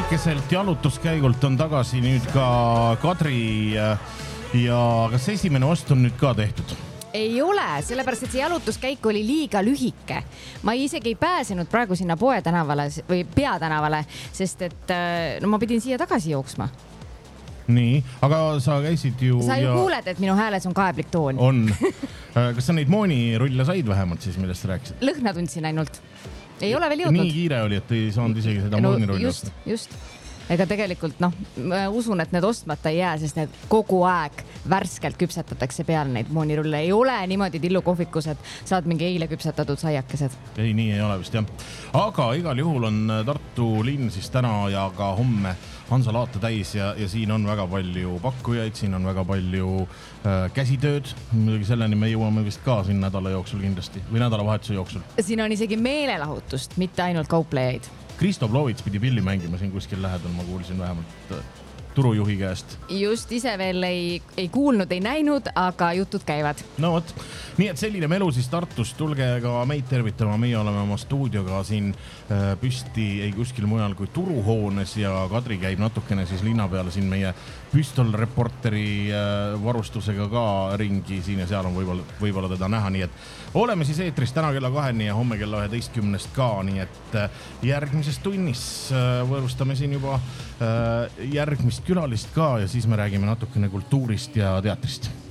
väikeselt jalutuskäigult on tagasi nüüd ka Kadri ja kas esimene ost on nüüd ka tehtud? Ei ole, sellepärast, et see jalutuskäik oli liiga lühike. Ma isegi ei pääsenud praegu sinna Poe tänavale või Peatänavale, sest et ma pidin siia tagasi jooksma. Nii, aga sa käisid ju... Sa ju kuuled, et minu hääles on kaeblik toon. On. Kas sa neid moonirulle said vähemalt siis, millest rääkisid? Lõhna tundsin ainult. Ei ole veel jõudnud. Nii kiire oli, et ei saanud isegi seda moonirulli osta. Just. Ega tegelikult, ma usun, et need ostmata ei jää, sest need kogu aeg värskelt küpsetatakse peale neid moonirulle. Ei ole niimoodi tillukohvikus, et saad mingi eile küpsetatud saiakesed. Ei, nii ei ole vist, jah. Aga igal juhul on Tartu linn siis täna ja ka homme Hansalaate täis ja siin on väga palju pakkujaid, siin on väga palju käsitööd. Muidugi selleni me jõuame vist ka siin nädala jooksul kindlasti või nädalavahetuse jooksul. Siin on isegi meelelahutust, mitte ainult kauplejaid. Kristo Plovits pidi pilli mängima siin kuskil lähedal, ma kuulsin vähemalt turujuhi käest. Just ise veel ei kuulnud, ei näinud, aga jutud käivad. No võt, nii et selline melu siis Tartus, tulge ka meid tervitama, meie oleme oma stuudioga siin püsti ei kuskil mujal kui turuhoones ja Kadri käib natukene siis linna peale siin meie püstolreporteri varustusega ka ringi siin ja seal on võib-olla teda näha, nii et oleme siis eetris täna kella 2 ja homme kella 11 ka, nii et järgmises tunnis võõrustame siin juba järgmist külalist ka ja siis me räägime natukene kultuurist ja teatrist.